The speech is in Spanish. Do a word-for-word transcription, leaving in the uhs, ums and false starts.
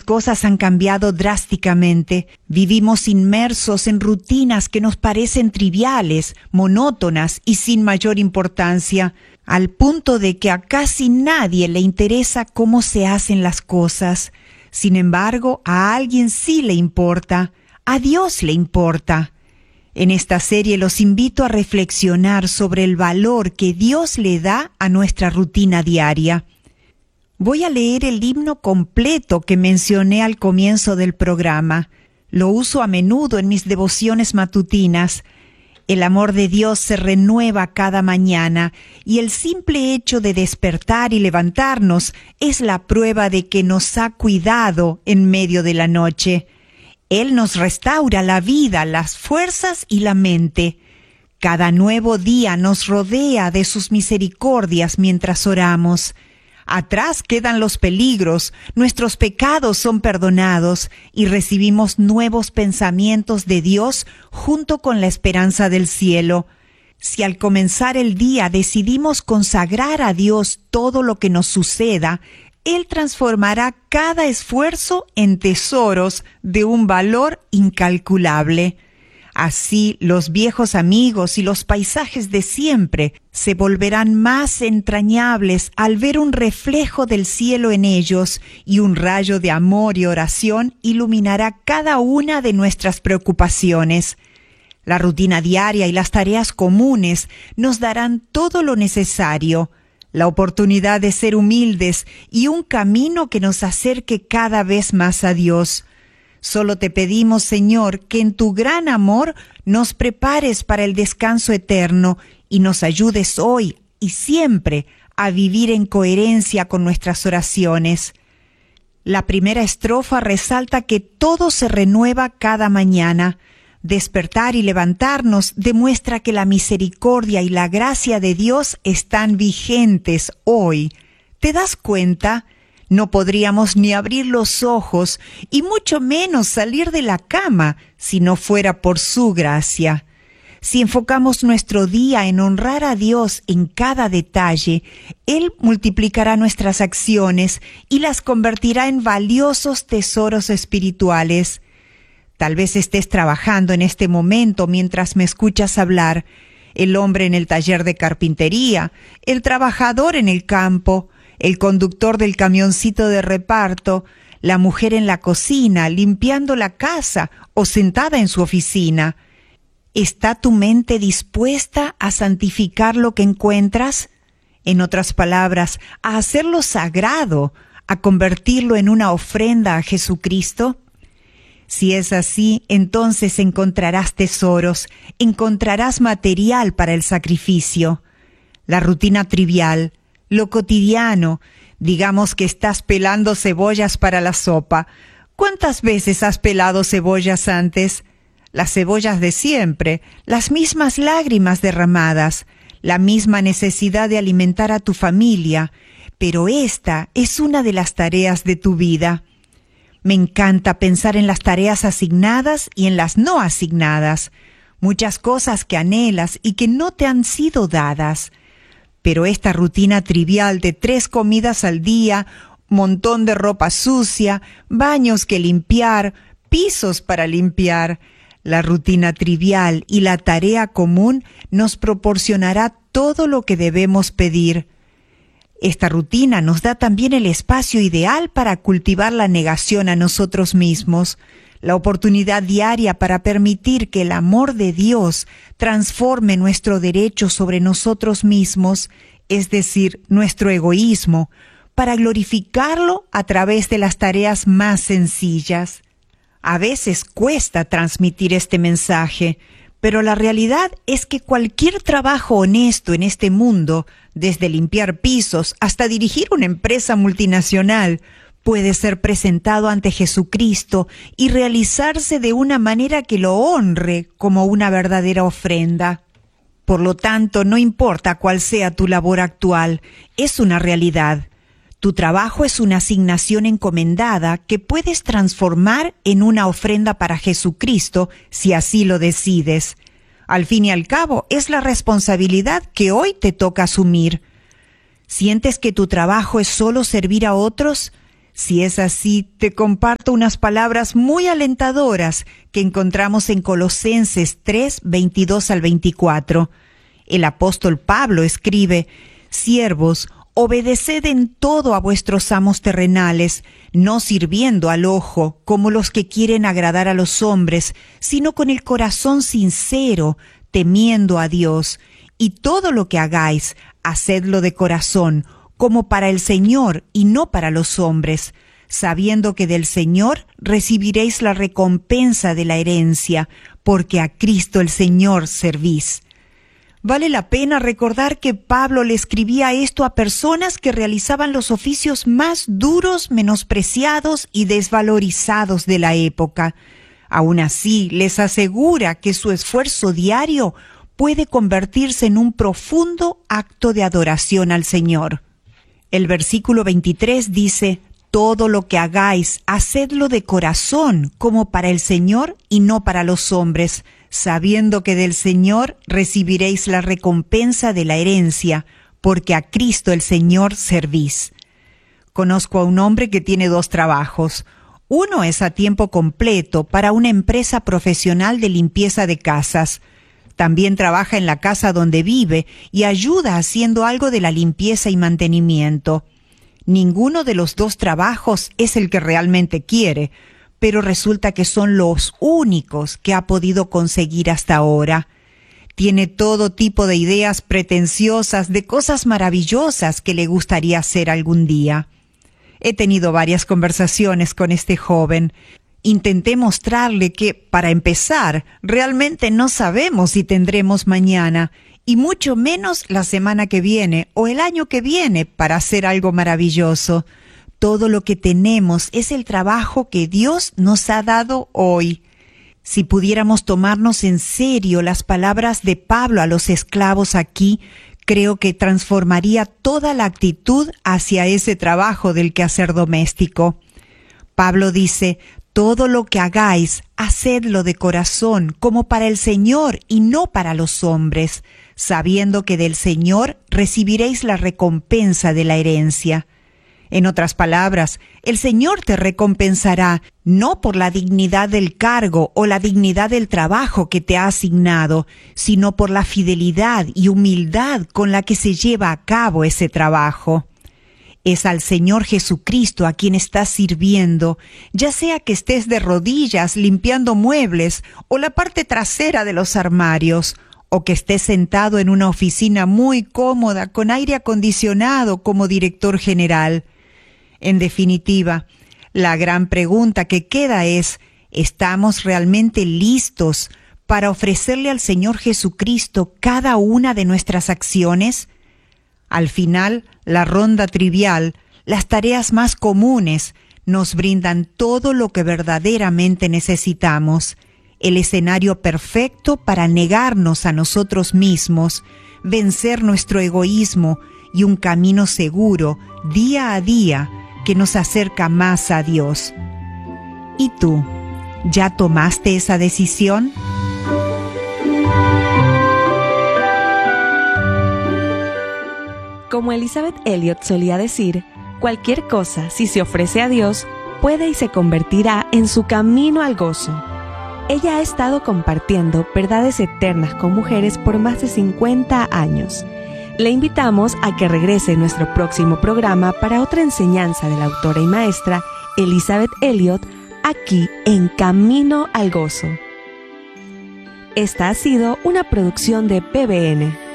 cosas han cambiado drásticamente. Vivimos inmersos en rutinas que nos parecen triviales, monótonas y sin mayor importancia, al punto de que a casi nadie le interesa cómo se hacen las cosas. Sin embargo, a alguien sí le importa, a Dios le importa. En esta serie los invito a reflexionar sobre el valor que Dios le da a nuestra rutina diaria. Voy a leer el himno completo que mencioné al comienzo del programa. Lo uso a menudo en mis devociones matutinas. El amor de Dios se renueva cada mañana y el simple hecho de despertar y levantarnos es la prueba de que nos ha cuidado en medio de la noche. Él nos restaura la vida, las fuerzas y la mente. Cada nuevo día nos rodea de sus misericordias mientras oramos. Atrás quedan los peligros, nuestros pecados son perdonados y recibimos nuevos pensamientos de Dios junto con la esperanza del cielo. Si al comenzar el día decidimos consagrar a Dios todo lo que nos suceda, Él transformará cada esfuerzo en tesoros de un valor incalculable. Así, los viejos amigos y los paisajes de siempre se volverán más entrañables al ver un reflejo del cielo en ellos, y un rayo de amor y oración iluminará cada una de nuestras preocupaciones. La rutina diaria y las tareas comunes nos darán todo lo necesario, la oportunidad de ser humildes y un camino que nos acerque cada vez más a Dios. Solo te pedimos, Señor, que en tu gran amor nos prepares para el descanso eterno y nos ayudes hoy y siempre a vivir en coherencia con nuestras oraciones. La primera estrofa resalta que todo se renueva cada mañana. Despertar y levantarnos demuestra que la misericordia y la gracia de Dios están vigentes hoy. ¿Te das cuenta? No podríamos ni abrir los ojos y mucho menos salir de la cama si no fuera por su gracia. Si enfocamos nuestro día en honrar a Dios en cada detalle, Él multiplicará nuestras acciones y las convertirá en valiosos tesoros espirituales. Tal vez estés trabajando en este momento mientras me escuchas hablar. El hombre en el taller de carpintería, el trabajador en el campo, el conductor del camioncito de reparto, la mujer en la cocina, limpiando la casa o sentada en su oficina. ¿Está tu mente dispuesta a santificar lo que encuentras? En otras palabras, a hacerlo sagrado, a convertirlo en una ofrenda a Jesucristo. Si es así, entonces encontrarás tesoros, encontrarás material para el sacrificio. La rutina trivial, lo cotidiano, digamos que estás pelando cebollas para la sopa. ¿Cuántas veces has pelado cebollas antes? Las cebollas de siempre, las mismas lágrimas derramadas, la misma necesidad de alimentar a tu familia, pero esta es una de las tareas de tu vida. Me encanta pensar en las tareas asignadas y en las no asignadas, muchas cosas que anhelas y que no te han sido dadas. Pero esta rutina trivial de tres comidas al día, montón de ropa sucia, baños que limpiar, pisos para limpiar, la rutina trivial y la tarea común nos proporcionará todo lo que debemos pedir. Esta rutina nos da también el espacio ideal para cultivar la negación a nosotros mismos, la oportunidad diaria para permitir que el amor de Dios transforme nuestro derecho sobre nosotros mismos, es decir, nuestro egoísmo, para glorificarlo a través de las tareas más sencillas. A veces cuesta transmitir este mensaje, pero la realidad es que cualquier trabajo honesto en este mundo, desde limpiar pisos hasta dirigir una empresa multinacional, puede ser presentado ante Jesucristo y realizarse de una manera que lo honre como una verdadera ofrenda. Por lo tanto, no importa cuál sea tu labor actual, es una realidad. Tu trabajo es una asignación encomendada que puedes transformar en una ofrenda para Jesucristo si así lo decides. Al fin y al cabo, es la responsabilidad que hoy te toca asumir. ¿Sientes que tu trabajo es solo servir a otros? Si es así, te comparto unas palabras muy alentadoras que encontramos en Colosenses tres, veintidós al veinticuatro. El apóstol Pablo escribe: «Siervos, obedeced en todo a vuestros amos terrenales, no sirviendo al ojo como los que quieren agradar a los hombres, sino con el corazón sincero, temiendo a Dios. Y todo lo que hagáis, hacedlo de corazón, como para el Señor y no para los hombres, sabiendo que del Señor recibiréis la recompensa de la herencia, porque a Cristo el Señor servís». Vale la pena recordar que Pablo le escribía esto a personas que realizaban los oficios más duros, menospreciados y desvalorizados de la época. Aún así, les asegura que su esfuerzo diario puede convertirse en un profundo acto de adoración al Señor. El versículo veintitrés dice: «Todo lo que hagáis, hacedlo de corazón, como para el Señor y no para los hombres, sabiendo que del Señor recibiréis la recompensa de la herencia, porque a Cristo el Señor servís». Conozco a un hombre que tiene dos trabajos. Uno es a tiempo completo para una empresa profesional de limpieza de casas. También trabaja en la casa donde vive y ayuda haciendo algo de la limpieza y mantenimiento. Ninguno de los dos trabajos es el que realmente quiere, pero resulta que son los únicos que ha podido conseguir hasta ahora. Tiene todo tipo de ideas pretenciosas de cosas maravillosas que le gustaría hacer algún día. He tenido varias conversaciones con este joven. Intenté mostrarle que, para empezar, realmente no sabemos si tendremos mañana, y mucho menos la semana que viene o el año que viene para hacer algo maravilloso. Todo lo que tenemos es el trabajo que Dios nos ha dado hoy. Si pudiéramos tomarnos en serio las palabras de Pablo a los esclavos aquí, creo que transformaría toda la actitud hacia ese trabajo del quehacer doméstico. Pablo dice: «Todo lo que hagáis, hacedlo de corazón, como para el Señor y no para los hombres, sabiendo que del Señor recibiréis la recompensa de la herencia». En otras palabras, el Señor te recompensará no por la dignidad del cargo o la dignidad del trabajo que te ha asignado, sino por la fidelidad y humildad con la que se lleva a cabo ese trabajo. Es al Señor Jesucristo a quien estás sirviendo, ya sea que estés de rodillas limpiando muebles o la parte trasera de los armarios, o que estés sentado en una oficina muy cómoda con aire acondicionado como director general. En definitiva, la gran pregunta que queda es: ¿estamos realmente listos para ofrecerle al Señor Jesucristo cada una de nuestras acciones? Al final, la ronda trivial, las tareas más comunes, nos brindan todo lo que verdaderamente necesitamos, el escenario perfecto para negarnos a nosotros mismos, vencer nuestro egoísmo y un camino seguro, día a día, que nos acerca más a Dios. ¿Y tú, ya tomaste esa decisión? Como Elizabeth Elliot solía decir, cualquier cosa, si se ofrece a Dios, puede y se convertirá en su camino al gozo. Ella ha estado compartiendo verdades eternas con mujeres por más de cincuenta años. Le invitamos a que regrese en nuestro próximo programa para otra enseñanza de la autora y maestra Elizabeth Elliot, aquí en Camino al Gozo. Esta ha sido una producción de P B N.